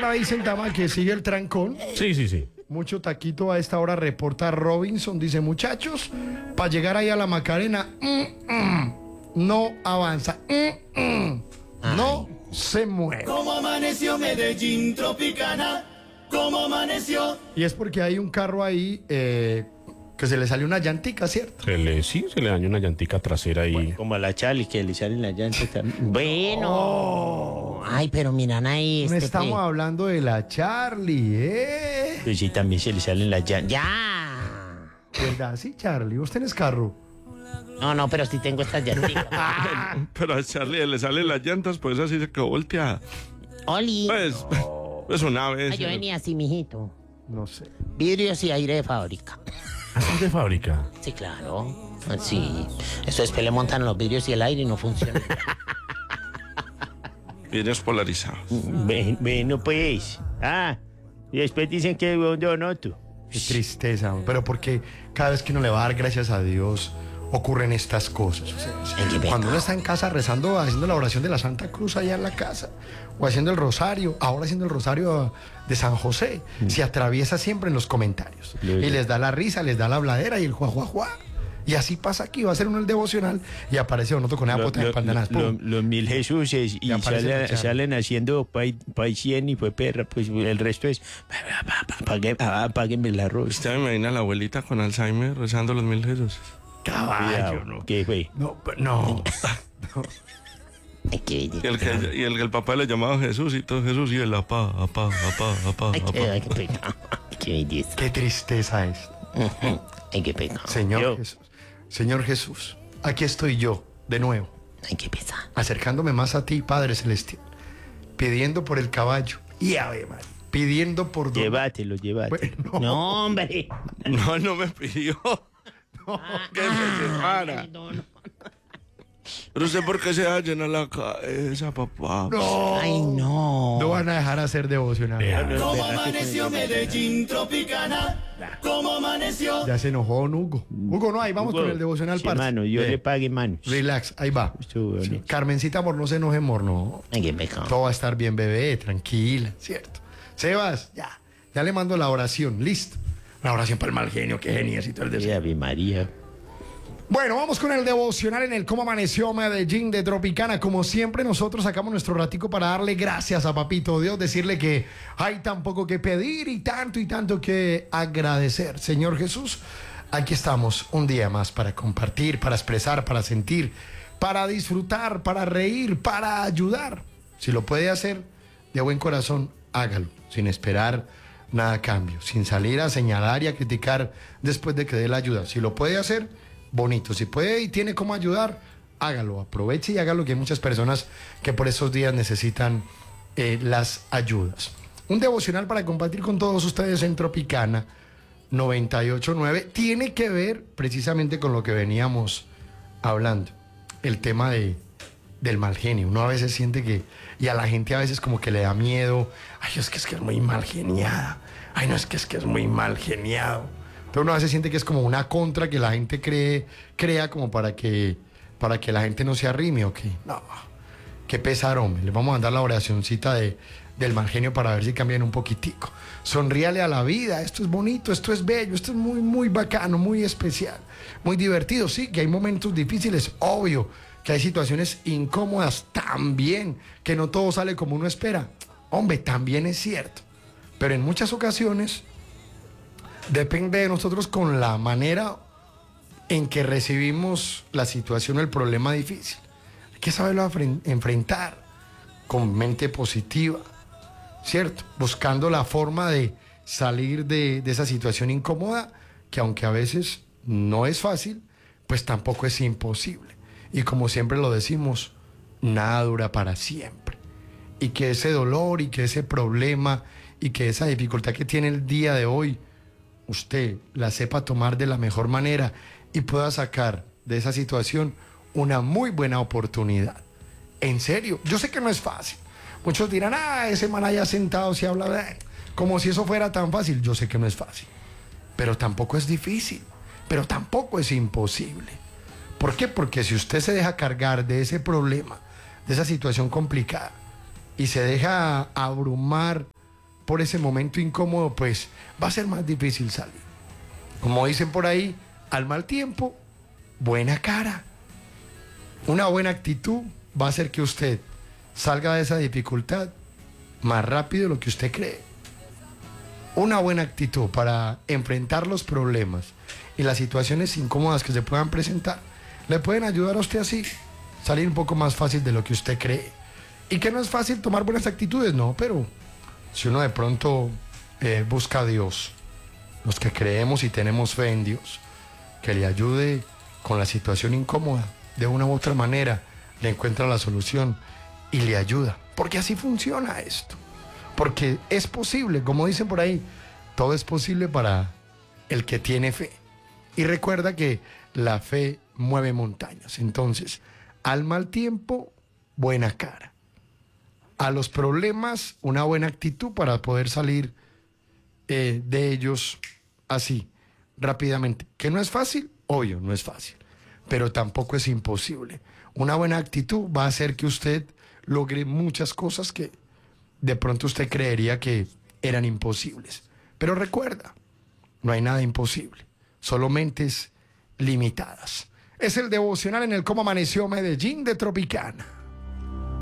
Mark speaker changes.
Speaker 1: hora dicen, Tama, que sigue el trancón.
Speaker 2: Sí.
Speaker 1: Mucho taquito a esta hora, reporta Robinson. Dice, muchachos, para llegar ahí a la Macarena, no avanza. No se mueve.
Speaker 3: Como amaneció Medellín Tropicana, como amaneció.
Speaker 1: Y es porque hay un carro ahí que se le salió una llantica, ¿cierto?
Speaker 2: Se le dañó una llantica trasera ahí.
Speaker 4: Como a la Charlie que le salen las llantas también. Bueno. Ay, pero miran ahí.
Speaker 1: No estamos hablando de la Charlie,
Speaker 4: Pues sí, también se le salen las llantas. ¡Ya!
Speaker 1: ¿Verdad? Sí, Charlie. ¿Vos tenés carro?
Speaker 4: No, pero sí tengo estas llantas.
Speaker 2: Pero a Charlie le salen las llantas, pues así se quedó volteada.
Speaker 4: Oli.
Speaker 2: Pues una vez.
Speaker 4: Ay, yo venía así, mijito.
Speaker 1: No sé.
Speaker 4: Vidrios y aire de fábrica.
Speaker 2: ¿Así de fábrica?
Speaker 4: Sí, claro. Sí. Eso después le montan los vidrios y el aire y no funciona.
Speaker 2: Vidrios polarizados.
Speaker 4: Bueno, pues. Y después dicen que yo noto.
Speaker 1: Qué tristeza, pero porque cada vez que uno le va a dar gracias a Dios ocurren estas cosas. O sea, cuando uno está en casa rezando, haciendo la oración de la Santa Cruz allá en la casa, o haciendo el rosario, ahora haciendo el rosario de San José, se atraviesa siempre en los comentarios. Y les da la risa, les da la habladera y el juá. Y así pasa aquí, va a ser uno el devocional y aparece uno con una bota de pandanas.
Speaker 4: Los mil Jesuses y salen haciendo pay 100 y fue perra, pues el resto es apáguenme el arroz.
Speaker 2: ¿Usted me imagina a la abuelita con Alzheimer rezando los 1000 Jesús?
Speaker 1: Caballo, ¿no?
Speaker 4: ¿Qué fue?
Speaker 1: No.
Speaker 2: Y el papá le llamaba Jesús y todo Jesús y el apá.
Speaker 4: Qué
Speaker 1: tristeza es.
Speaker 4: Qué pecado.
Speaker 1: Señor Jesús, aquí estoy yo, de nuevo.
Speaker 4: Qué pesado.
Speaker 1: Acercándome más a ti, Padre Celestial, pidiendo por el caballo y Ave María, pidiendo por...
Speaker 4: Llévatelo.
Speaker 1: Bueno.
Speaker 4: No, hombre.
Speaker 2: No me pidió. Que se separa. Pero usted, ¿por qué se va a llenar la cabeza, papá?
Speaker 1: No.
Speaker 4: Ay, no.
Speaker 1: No van a dejar hacer devocional.
Speaker 3: Como amaneció Medellín Tropicana, como amaneció.
Speaker 1: Ya se enojó don Hugo. Hugo, no, ahí vamos con el devocional,
Speaker 4: sí,
Speaker 1: parce.
Speaker 4: mano, yo le pague manos.
Speaker 1: Relax, ahí va.
Speaker 4: Bueno.
Speaker 1: Sí. Carmencita, amor, no se enoje, amor, no.
Speaker 4: Qué pecado.
Speaker 1: Todo va a estar bien, bebé, tranquila, ¿cierto? Sebas, ya le mando la oración, listo. La oración para el mal genio, qué genial y todo el deseo.
Speaker 4: Ave María.
Speaker 1: Bueno, vamos con el devocional en el Cómo Amaneció Medellín de Tropicana. Como siempre, nosotros sacamos nuestro ratico para darle gracias a Papito Dios, decirle que hay tan poco que pedir y tanto que agradecer. Señor Jesús, aquí estamos un día más para compartir, para expresar, para sentir, para disfrutar, para reír, para ayudar. Si lo puede hacer de buen corazón, hágalo, sin esperar nada a cambio, sin salir a señalar y a criticar después de que dé la ayuda. Si lo puede hacer, bonito. Si puede y tiene cómo ayudar, hágalo, aproveche y hágalo, que hay muchas personas que por esos días necesitan las ayudas. Un devocional para compartir con todos ustedes en Tropicana 98.9 tiene que ver precisamente con lo que veníamos hablando, el tema del mal genio. Uno a veces siente que, y a la gente a veces como que le da miedo, ay, es que es muy mal geniada, ay, no, es que es muy mal geniado. Pero uno a veces siente que es como una contra que la gente crea como para que la gente no se arrime, ¿o qué? No, qué pesar, hombre. Les vamos a dar la oracioncita del mal genio para ver si cambian un poquitico. Sonríale a la vida, esto es bonito, esto es bello, esto es muy, muy bacano, muy especial, muy divertido. Sí, que hay momentos difíciles, obvio, que hay situaciones incómodas también, que no todo sale como uno espera. Hombre, también es cierto. Pero en muchas ocasiones depende de nosotros con la manera en que recibimos la situación o el problema difícil. Hay que saberlo enfrentar con mente positiva, ¿cierto? Buscando la forma de salir de esa situación incómoda, que aunque a veces no es fácil, pues tampoco es imposible. Y como siempre lo decimos, nada dura para siempre. Y que ese dolor y que ese problema y que esa dificultad que tiene el día de hoy, usted la sepa tomar de la mejor manera y pueda sacar de esa situación una muy buena oportunidad. En serio, yo sé que no es fácil. Muchos dirán, ese man allá sentado se habla como si eso fuera tan fácil. Yo sé que no es fácil, pero tampoco es difícil, pero tampoco es imposible. ¿Por qué? Porque si usted se deja cargar de ese problema, de esa situación complicada, y se deja abrumar por ese momento incómodo, pues va a ser más difícil salir. Como dicen por ahí, al mal tiempo, buena cara. Una buena actitud va a hacer que usted salga de esa dificultad más rápido de lo que usted cree. Una buena actitud para enfrentar los problemas y las situaciones incómodas que se puedan presentar le pueden ayudar a usted así salir un poco más fácil de lo que usted cree. Y que no es fácil tomar buenas actitudes, no, pero si uno de pronto busca a Dios, los que creemos y tenemos fe en Dios, que le ayude con la situación incómoda, de una u otra manera le encuentra la solución y le ayuda, porque así funciona esto, porque es posible, como dicen por ahí, todo es posible para el que tiene fe. Y recuerda que la fe mueve montañas. Entonces, al mal tiempo, buena cara. A los problemas, una buena actitud para poder salir de ellos así, rápidamente. ¿Que no es fácil? Obvio, no es fácil, pero tampoco es imposible. Una buena actitud va a hacer que usted logre muchas cosas que de pronto usted creería que eran imposibles. Pero recuerda, no hay nada imposible, solo mentes limitadas. Es el devocional en el Cómo Amaneció Medellín de Tropicana.